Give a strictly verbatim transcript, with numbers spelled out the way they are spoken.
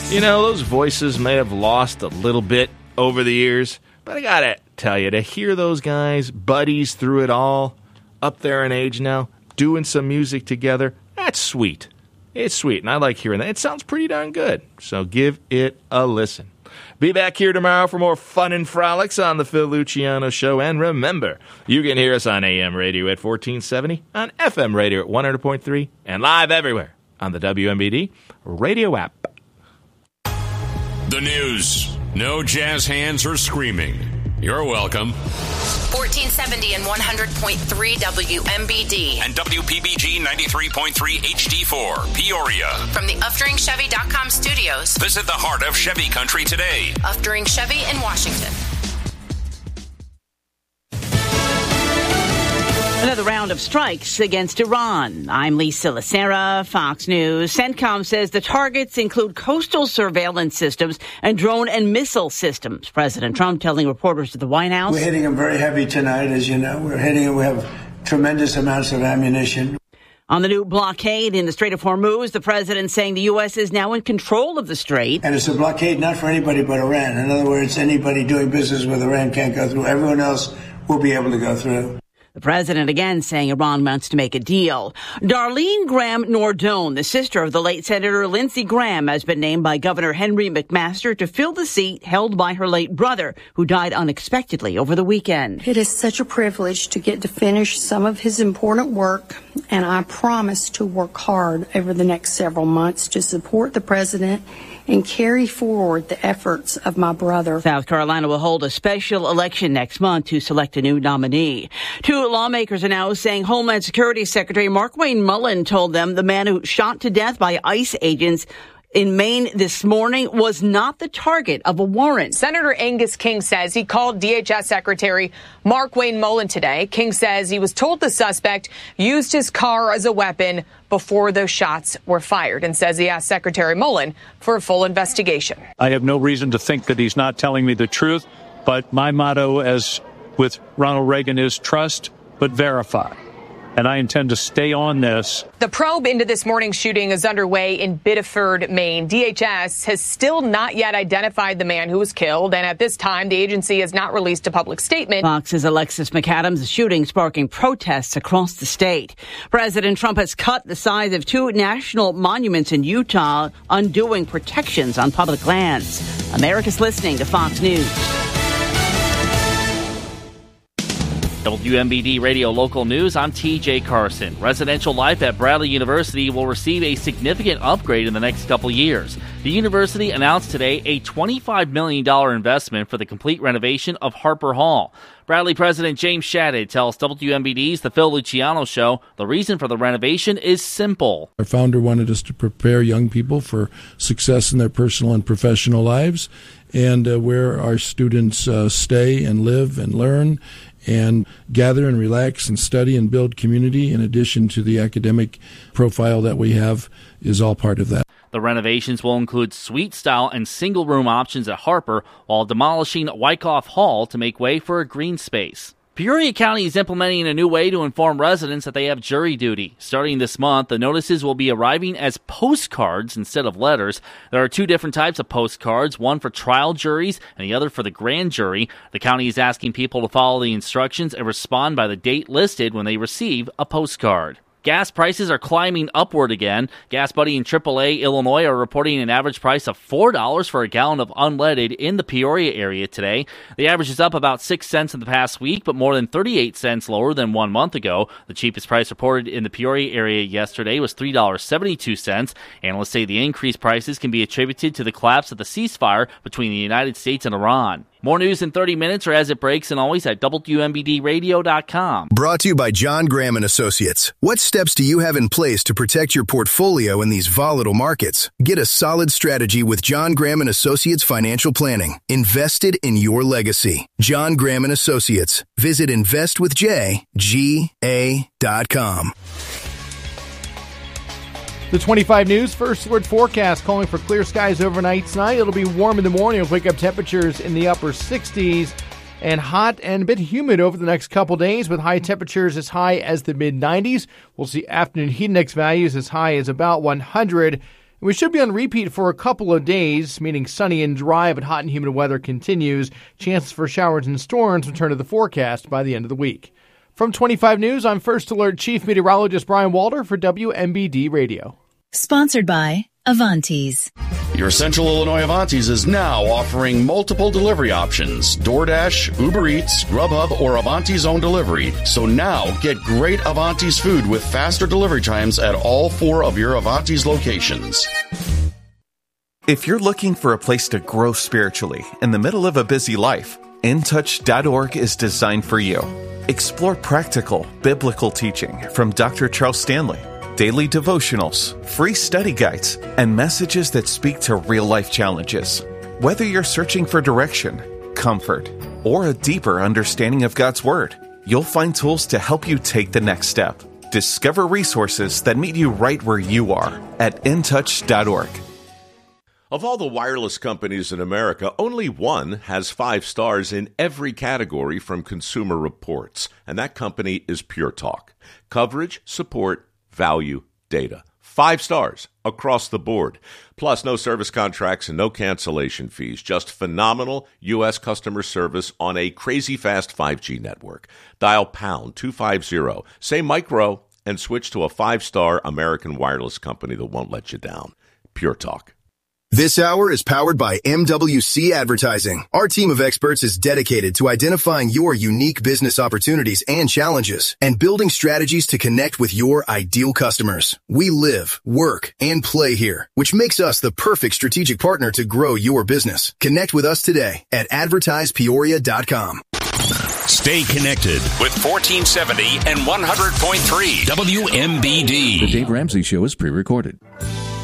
You know, those voices may have lost a little bit over the years, but I gotta tell you, to hear those guys, buddies through it all, up there in age now, doing some music together, that's sweet. It's sweet, and I like hearing that. It sounds pretty darn good, so give it a listen. Be back here tomorrow for more fun and frolics on the Phil Luciano Show, and remember, you can hear us on A M radio at fourteen seventy, on F M radio at one hundred point three, and live everywhere on the W M B D radio app. The news. No jazz hands or screaming. You're welcome. fourteen seventy and one hundred point three W M B D. And W P B G ninety-three point three H D four, Peoria. From the Uftring Chevy dot com studios. Visit the heart of Chevy country today. Uftring Chevy in Washington. Another round of strikes against Iran. I'm Lisa Lacera, Fox News. CENTCOM says the targets include coastal surveillance systems and drone and missile systems. President Trump telling reporters at the White House. We're hitting them very heavy tonight, as you know. We're hitting them. We have tremendous amounts of ammunition. On the new blockade in the Strait of Hormuz, the president saying the U S is now in control of the strait. And it's a blockade not for anybody but Iran. In other words, anybody doing business with Iran can't go through. Everyone else will be able to go through. The president again saying Iran wants to make a deal. Darlene Graham Nordone, the sister of the late Senator Lindsey Graham, has been named by Governor Henry McMaster to fill the seat held by her late brother, who died unexpectedly over the weekend. It is such a privilege to get to finish some of his important work, and I promise to work hard over the next several months to support the president and carry forward the efforts of my brother. South Carolina will hold a special election next month to select a new nominee. Two lawmakers are now saying Homeland Security Secretary Markwayne Mullin told them the man who shot to death by ICE agents in Maine this morning was not the target of a warrant. Senator Angus King says he called D H S Secretary Markwayne Mullin today. King says he was told the suspect used his car as a weapon before those shots were fired, and says he asked Secretary Mullin for a full investigation. I have no reason to think that he's not telling me the truth, but my motto, as with Ronald Reagan, is trust but verify. And I intend to stay on this. The probe into this morning's shooting is underway in Biddeford, Maine. D H S has still not yet identified the man who was killed, and at this time, the agency has not released a public statement. Fox's Alexis McAdams, the shooting sparking protests across the state. President Trump has cut the size of two national monuments in Utah, undoing protections on public lands. America's listening to Fox News. W M B D Radio Local News, I'm T J Carson. Residential life at Bradley University will receive a significant upgrade in the next couple years. The university announced today a twenty-five million dollars investment for the complete renovation of Harper Hall. Bradley President James Shadid tells W M B D's The Phil Luciano Show the reason for the renovation is simple. Our founder wanted us to prepare young people for success in their personal and professional lives, and uh, where our students uh, stay and live and learn and gather and relax and study and build community, in addition to the academic profile that we have, is all part of that. The renovations will include suite-style and single-room options at Harper, while demolishing Wyckoff Hall to make way for a green space. Peoria County is implementing a new way to inform residents that they have jury duty. Starting this month, the notices will be arriving as postcards instead of letters. There are two different types of postcards, one for trial juries and the other for the grand jury. The county is asking people to follow the instructions and respond by the date listed when they receive a postcard. Gas prices are climbing upward again. Gas Buddy and triple A Illinois are reporting an average price of four dollars for a gallon of unleaded in the Peoria area today. The average is up about six cents in the past week, but more than thirty-eight cents lower than one month ago. The cheapest price reported in the Peoria area yesterday was three dollars and seventy-two cents. Analysts say the increased prices can be attributed to the collapse of the ceasefire between the United States and Iran. More news in thirty minutes or as it breaks, and always at W M B D radio dot com. Brought to you by John Graham and Associates. What steps do you have in place to protect your portfolio in these volatile markets? Get a solid strategy with John Graham and Associates Financial Planning. Invested in your legacy. John Graham and Associates. Visit invest with j g a dot com. The twenty-five News First Alert forecast calling for clear skies overnight tonight. It'll be warm in the morning with wake-up temperatures in the upper sixties and hot and a bit humid over the next couple days with high temperatures as high as the mid nineties. We'll see afternoon heat index values as high as about one hundred. We should be on repeat for a couple of days, meaning sunny and dry, but hot and humid weather continues. Chances for showers and storms return to the forecast by the end of the week. From twenty-five News, I'm First Alert Chief Meteorologist Brian Walter for W M B D Radio. Sponsored by Avantis. Your Central Illinois Avantis is now offering multiple delivery options: DoorDash, Uber Eats, Grubhub, or Avanti's own delivery. So now get great Avantis food with faster delivery times at all four of your Avantis locations. If you're looking for a place to grow spiritually in the middle of a busy life, in touch dot org is designed for you. Explore practical, biblical teaching from Doctor Charles Stanley, daily devotionals, free study guides, and messages that speak to real-life challenges. Whether you're searching for direction, comfort, or a deeper understanding of God's Word, you'll find tools to help you take the next step. Discover resources that meet you right where you are at in touch dot org. Of all the wireless companies in America, only one has five stars in every category from Consumer Reports, and that company is Pure Talk. Coverage, support, value, data. Five stars across the board. Plus, no service contracts and no cancellation fees. Just phenomenal U S customer service on a crazy fast five G network. Dial pound two fifty, say micro, and switch to a five-star American wireless company that won't let you down. Pure Talk. This hour is powered by M W C Advertising. Our team of experts is dedicated to identifying your unique business opportunities and challenges and building strategies to connect with your ideal customers. We live, work, and play here, which makes us the perfect strategic partner to grow your business. Connect with us today at advertise peoria dot com. Stay connected with fourteen seventy and one hundred point three W M B D. The Dave Ramsey Show is pre-recorded.